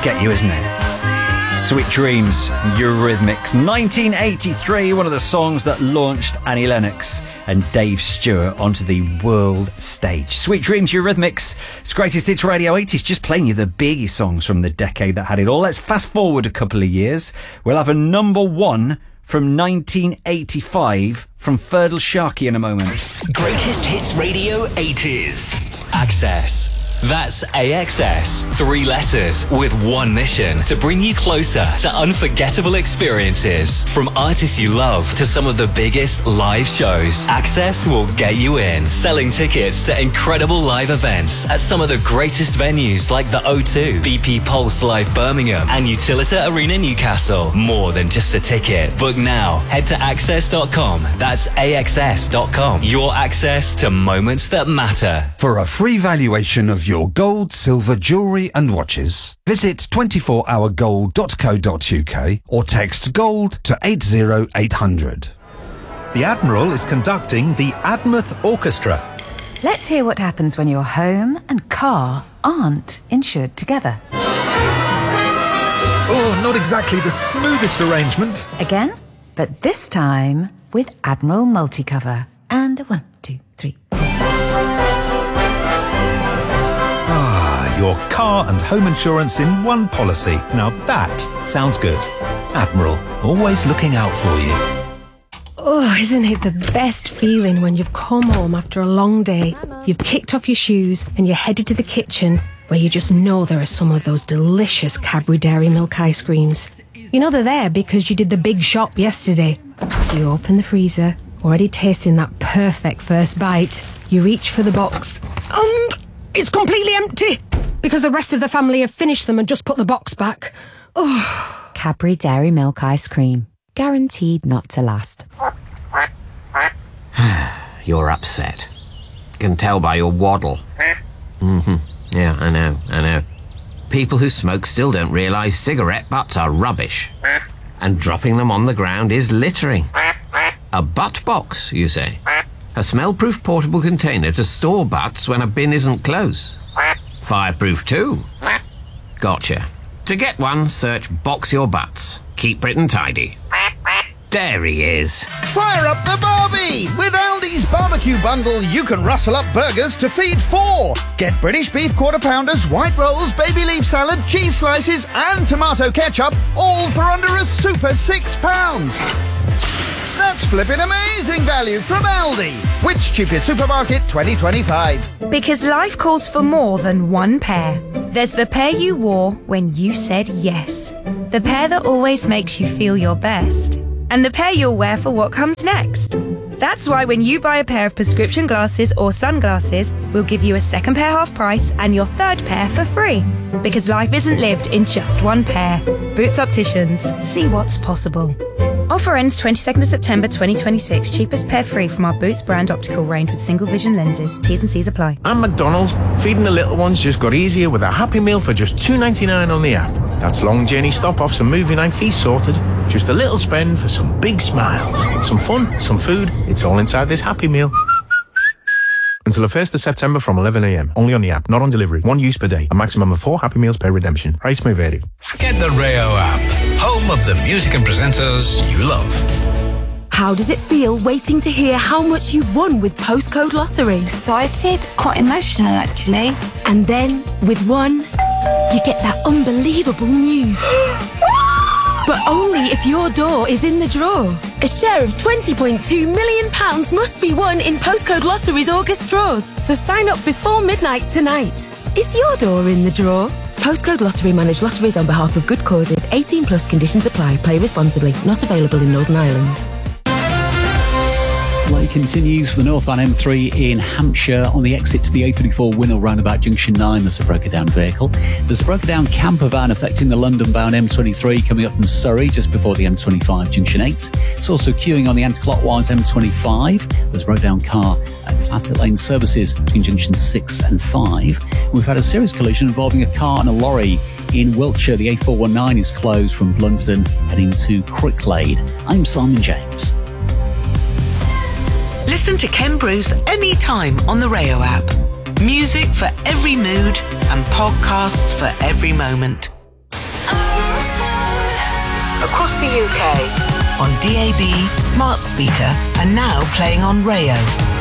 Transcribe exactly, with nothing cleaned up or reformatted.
get you, isn't it? Sweet Dreams, Eurythmics. nineteen eighty-three, one of the songs that launched Annie Lennox and Dave Stewart onto the world stage. Sweet Dreams, Eurythmics. It's Greatest Hits Radio eighties, just playing you the biggie songs from the decade that had it all. Let's fast forward a couple of years. We'll have a number one from nineteen eighty-five from Ferdal Sharkey in a moment. Greatest Hits Radio eighties. Access. That's A X S. Three letters with one mission to bring you closer to unforgettable experiences. From artists you love to some of the biggest live shows, Access will get you in. Selling tickets to incredible live events at some of the greatest venues like the O two, B P Pulse Live Birmingham and Utilita Arena Newcastle. More than just a ticket. Book now. Head to access dot com. That's A X S dot com. Your access to moments that matter. For a free valuation of your gold, silver, jewellery and watches, visit twenty-four hour gold dot co dot uk or text GOLD to eight zero eight hundred. The Admiral is conducting the Admouth Orchestra. Let's hear what happens when your home and car aren't insured together. Oh, not exactly the smoothest arrangement. Again, but this time with Admiral Multicover. And a one, two, three, four. Ah, your car and home insurance in one policy. Now that sounds good. Admiral, always looking out for you. Oh, isn't it the best feeling when you've come home after a long day, you've kicked off your shoes and you're headed to the kitchen where you just know there are some of those delicious Cadbury Dairy Milk ice creams. You know they're there because you did the big shop yesterday. So you open the freezer, already tasting that perfect first bite. You reach for the box and it's completely empty because the rest of the family have finished them and just put the box back. Oh. Cadbury Dairy Milk ice cream. Guaranteed not to last. You're upset. Can tell by your waddle. Mm-hmm. Yeah, I know, I know. People who smoke still don't realise cigarette butts are rubbish. And dropping them on the ground is littering. A butt box, you say? A smell-proof portable container to store butts when a bin isn't close. Fireproof too. Gotcha. To get one, search Box Your Butts. Keep Britain tidy. There he is. Fire up the Barbie! With Aldi's barbecue bundle, you can rustle up burgers to feed four. Get British beef quarter pounders, white rolls, baby leaf salad, cheese slices, and tomato ketchup, all for under a super six pounds. That's flipping amazing value from Aldi. Which cheapest supermarket twenty twenty-five? Because life calls for more than one pair. There's the pair you wore when you said yes. The pair that always makes you feel your best. And the pair you'll wear for what comes next. That's why when you buy a pair of prescription glasses or sunglasses, we'll give you a second pair half price and your third pair for free. Because life isn't lived in just one pair. Boots Opticians. See what's possible. Offer ends twenty-second of September twenty twenty-six. Cheapest pair free from our Boots brand optical range with single vision lenses. T's and C's apply. And McDonald's, feeding the little ones just got easier with a Happy Meal for just two ninety-nine on the app. That's long journey stop-offs and movie night fees sorted. Just a little spend for some big smiles. Some fun, some food. It's all inside this Happy Meal. Until the first of September from eleven a m. Only on the app, not on delivery. One use per day. A maximum of four Happy Meals per redemption. Price may vary. Get the Rayo app. Home of the music and presenters you love. How does it feel waiting to hear how much you've won with Postcode Lottery? Excited, quite emotional actually. And then, with one, you get that unbelievable news. But only if your door is in the draw. A share of twenty point two million pounds must be won in Postcode Lottery's August draws. So sign up before midnight tonight. Is your door in the draw? Postcode Lottery manage lotteries on behalf of good causes. eighteen plus conditions apply. Play responsibly. Not available in Northern Ireland. Play continues for the northbound M three in Hampshire. On the exit to the A thirty-four Winnell roundabout junction nine, there's a broken down vehicle. There's a broken down camper van affecting the London-bound M twenty-three coming up from Surrey just before the M twenty-five junction eight. It's also queuing on the anti-clockwise M twenty-five. There's a broken down car at Clatter Lane Services between junctions six and five. We've had a serious collision involving a car and a lorry in Wiltshire. The A four one nine is closed from Blunsdon heading to Cricklade. I'm Simon James. Listen to Ken Bruce anytime on the Rayo app. Music for every mood and podcasts for every moment. across the U K on D A B, smart speaker, and now playing on Rayo.